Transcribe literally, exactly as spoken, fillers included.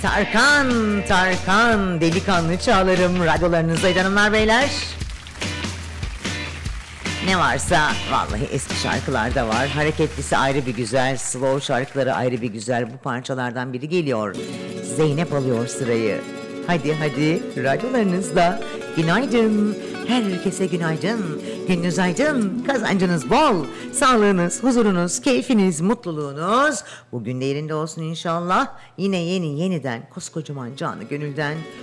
Tarkan, Tarkan, delikanlı çağlarım radyolarınızda hanımlar beyler. Ne varsa vallahi eski şarkılar da var. Hareketlisi ayrı bir güzel, slow şarkıları ayrı bir güzel. Bu parçalardan biri geliyor. Zeynep alıyor sırayı. Hadi hadi radyolarınızda. Günaydın. Herkese günaydın. Gününüz aydın, kazancınız bol. Sağlığınız, huzurunuz, keyfiniz, mutluluğunuz bugün de yerinde olsun inşallah. Yine yeni yeniden koskocaman canı gönülden